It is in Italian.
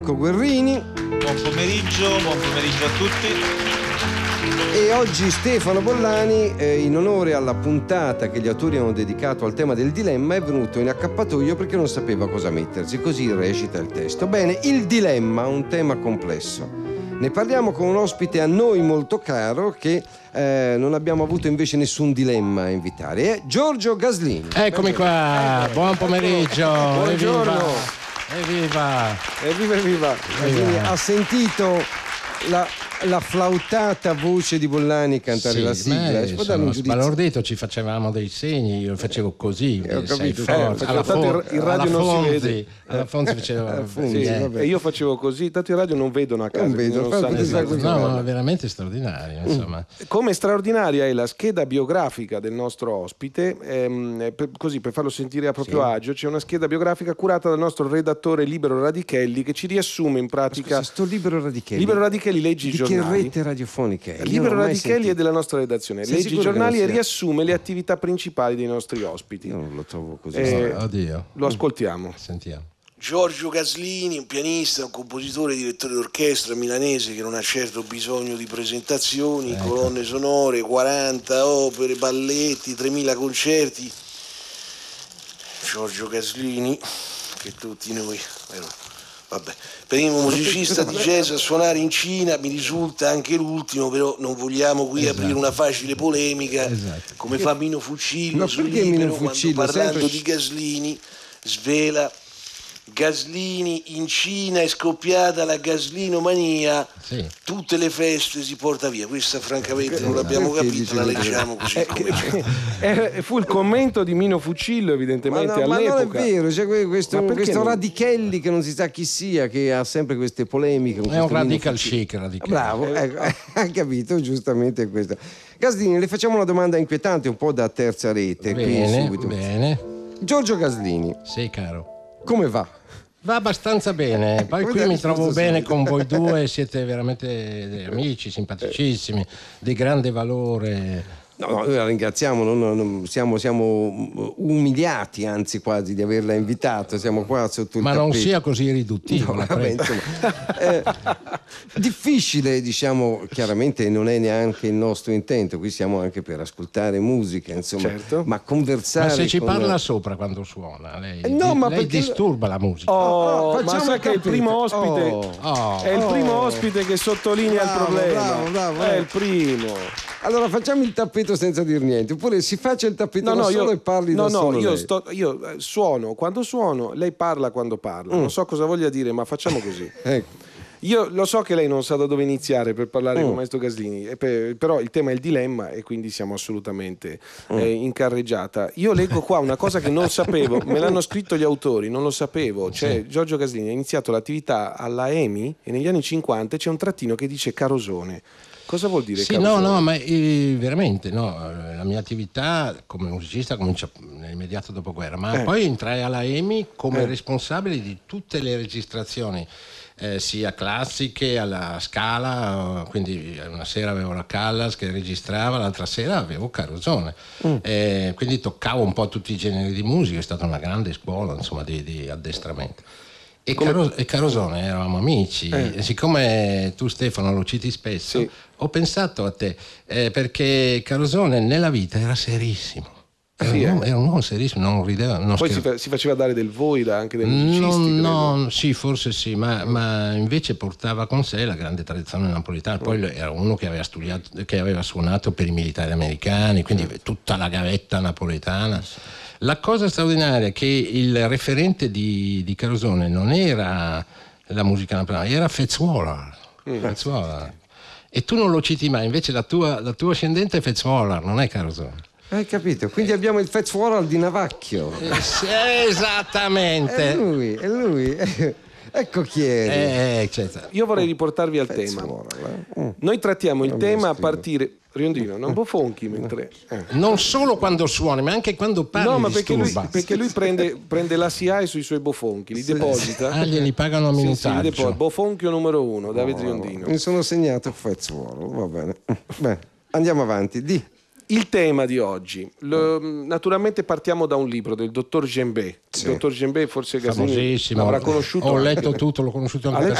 Guerrini. Buon pomeriggio a tutti. E oggi Stefano Bollani, in onore alla puntata che gli autori hanno dedicato al tema del dilemma, è venuto in accappatoio perché non sapeva cosa mettersi, così recita il testo. Bene, il dilemma, un tema complesso. Ne parliamo con un ospite a noi molto caro che non abbiamo avuto invece nessun dilemma a invitare, è Giorgio Gaslini. Eccomi qua, buon pomeriggio. Buongiorno. Evviva! Evviva! Quindi ha sentito la flautata voce di Bollani cantare la sigla. Si può dare un giudizio? Sbalordito, ci facevamo dei segni, io facevo così, sei forte. Il radio non si vede. Alla Fonzi faceva e io facevo così, tanto in radio non vedono a casa. Non vedo, ma veramente straordinario, insomma. Come straordinaria è la scheda biografica del nostro ospite, così per farlo sentire a proprio agio, c'è una scheda biografica curata dal nostro redattore Libero Radichelli che ci riassume in pratica. Ma scusa, sto Libero Radichelli. Libero Radichelli legge i giornali. Che rete radiofonica è? Libero Radichelli è della nostra redazione, legge i giornali e riassume le attività principali dei nostri ospiti. Io non lo trovo così. Oddio. Lo ascoltiamo. Sentiamo. Giorgio Gaslini, un pianista, un compositore e direttore d'orchestra milanese che non ha certo bisogno di presentazioni, colonne sonore, 40 opere, balletti, 3000 concerti. Giorgio Gaslini, che tutti noi... Vabbè, primo musicista di jazz a suonare in Cina, mi risulta anche l'ultimo, però non vogliamo qui aprire una facile polemica, come fa Mino Fuccillo sul Libero, quando parlando di Gaslini svela: Gaslini in Cina è scoppiata la gaslinomania, tutte le feste si porta via. Questa francamente non l'abbiamo capito, la leggiamo così fu il commento di Mino Fuccillo evidentemente all'epoca. Ma non è vero, c'è questo Radichelli che non si sa chi sia, che ha sempre queste polemiche. È un radical chic, Radichelli. Bravo, hai capito, giustamente questo. Gaslini, le facciamo una domanda inquietante, un po' da terza rete. Bene. Giorgio Gaslini. Sì, caro. Come va? Va abbastanza bene, poi qui mi trovo bene con voi due, siete veramente degli amici, simpaticissimi, di grande valore. No, noi la ringraziamo, siamo umiliati anzi quasi di averla invitato, siamo qua sotto il tappeto. Ma non sia così riduttivo. Difficile, diciamo, chiaramente non è neanche il nostro intento, qui siamo anche per ascoltare musica, insomma, ma conversare. Ma se ci parla sopra quando suona, lei perché disturba la musica. Ma sai che è il primo ospite, è il primo ospite che sottolinea il problema. Bravo, è il primo. Allora facciamo il tappeto senza dire niente, oppure si faccia il tappeto da solo e parli da solo. Io suono quando suono, lei parla quando parla. Non so cosa voglia dire, ma facciamo così. Ecco. Io lo so che lei non sa da dove iniziare per parlare con Maestro Gaslini, però il tema è il dilemma e quindi siamo assolutamente in carreggiata. Io leggo qua una cosa che non sapevo, me l'hanno scritto gli autori, non lo sapevo. Cioè, Giorgio Gaslini ha iniziato l'attività alla EMI e negli anni 50 c'è un trattino che dice Carosone. Cosa vuol dire? Sì, no, ma veramente no. La mia attività come musicista comincia nell'immediato dopoguerra, ma poi entrai alla EMI come responsabile di tutte le registrazioni, sia classiche alla Scala, quindi una sera avevo la Callas che registrava, l'altra sera avevo Carosone, quindi toccavo un po' tutti i generi di musica, è stata una grande scuola, insomma, di addestramento. E Carosone eravamo amici, e siccome tu Stefano lo citi spesso, ho pensato a te, perché Carosone nella vita era serissimo. Era un uomo serissimo, non rideva. Poi si faceva dare del voi anche dai musicisti. Sì, forse sì, ma invece portava con sé la grande tradizione napoletana. Poi era uno che aveva studiato, che aveva suonato per i militari americani, quindi tutta la gavetta napoletana. La cosa straordinaria è che il referente di Carosone non era la musica napoletana, era Fats Waller. E tu non lo citi mai, invece la tua ascendente è Fats Waller, non è Carosone. Hai capito? Quindi abbiamo il Fats Waller di Navacchio. Esattamente. È lui. Ecco chi è. Io vorrei riportarvi al tema. Noi trattiamo il tema a partire... Riondino, non bofonchi mentre... Non solo quando suoni, ma anche quando parli. No, ma perché lui prende la SIAE sui suoi bofonchi, li deposita. Glieli pagano a minutaggio. Bofonchio numero 1, Davide Riondino. Mi sono segnato Fats Waller, va bene. Beh, andiamo avanti, Il tema di oggi, naturalmente partiamo da un libro del dottor Gembet. Il dottor Gembet forse Gaslini famosissimo, l'avrà conosciuto. ho letto tutto, l'ho conosciuto anche